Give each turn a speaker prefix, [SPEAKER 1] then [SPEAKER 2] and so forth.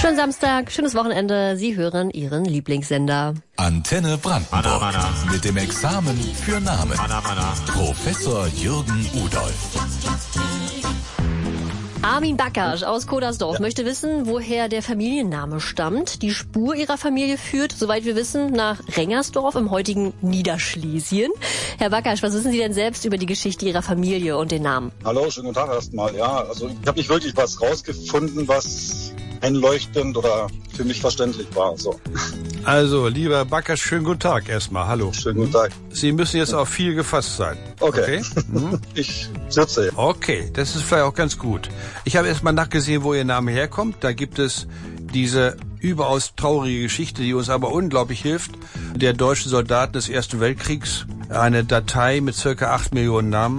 [SPEAKER 1] Schönen Samstag, schönes Wochenende. Sie hören Ihren Lieblingssender.
[SPEAKER 2] Antenne Brandenburg. Mit dem Examen für Namen. Professor Jürgen Udolph.
[SPEAKER 1] Armin Bakkasch aus Kodersdorf möchte wissen, woher der Familienname stammt. Die Spur ihrer Familie führt, soweit wir wissen, nach Rengersdorf im heutigen Niederschlesien. Herr Bakkasch, was wissen Sie denn selbst über die Geschichte Ihrer Familie und den Namen?
[SPEAKER 3] Hallo, schönen guten Tag erstmal. Ja, also ich habe nicht wirklich was rausgefunden, was einleuchtend oder für mich verständlich war. So.
[SPEAKER 4] Also, lieber Bakkasch, schönen guten Tag erstmal. Hallo.
[SPEAKER 3] Schönen guten Tag.
[SPEAKER 4] Sie müssen jetzt auf viel gefasst sein.
[SPEAKER 3] Okay. Ich sitze.
[SPEAKER 4] Okay, das ist vielleicht auch ganz gut. Ich habe erstmal nachgesehen, wo Ihr Name herkommt. Da gibt es diese überaus traurige Geschichte, die uns aber unglaublich hilft, der deutschen Soldaten des Ersten Weltkriegs. Eine Datei mit circa 8 Millionen Namen.